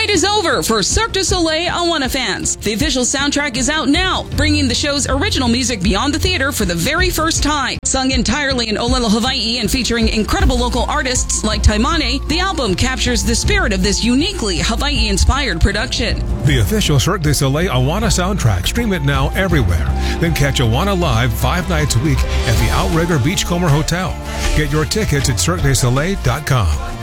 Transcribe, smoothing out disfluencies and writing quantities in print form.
wait is over for Cirque du Soleil Awana fans. The official soundtrack is out now, bringing the show's original music beyond the theater for the very first time. Sung entirely in Olelo, Hawaii and featuring incredible local artists like Taimane, the album captures the spirit of this uniquely Hawaii-inspired production. The official Cirque du Soleil Awana soundtrack. Stream it now everywhere. Then catch Awana live 5 nights a week at the Outrigger Beachcomber Hotel. Get your tickets at CirqueDuSoleil.com.